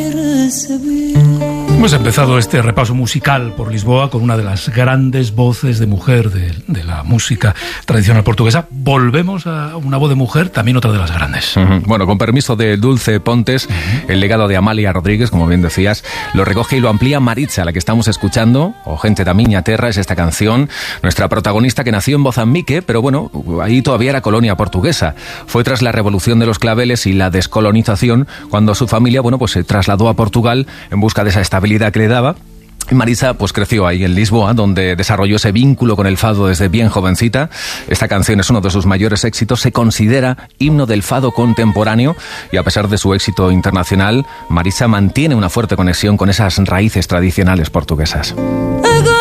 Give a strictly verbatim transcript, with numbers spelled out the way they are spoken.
Hemos empezado este repaso musical por Lisboa con una de las grandes voces de mujer de, de la música tradicional portuguesa. Volvemos a una voz de mujer, también otra de las grandes. Uh-huh. Bueno, con permiso de Dulce Pontes, uh-huh. el legado de Amalia Rodríguez, como bien decías, lo recoge y lo amplía Maritza, la que estamos escuchando, o Gente da Miña Terra, es esta canción. Nuestra protagonista que nació en Mozambique, pero bueno, ahí todavía era colonia portuguesa. Fue tras la revolución de los claveles y la descolonización cuando su familia, bueno, pues se trasladó a Portugal en busca de esa estabilidad que le daba. Marisa pues creció ahí en Lisboa, donde desarrolló ese vínculo con el fado desde bien jovencita. Esta canción es uno de sus mayores éxitos, se considera himno del fado contemporáneo y a pesar de su éxito internacional, Marisa mantiene una fuerte conexión con esas raíces tradicionales portuguesas.